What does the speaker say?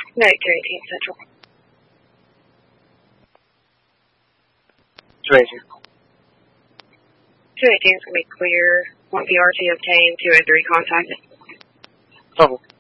No, 218 Central. 218. 218 is going to be clear. Want the RT obtained. 203 contacted. Trouble.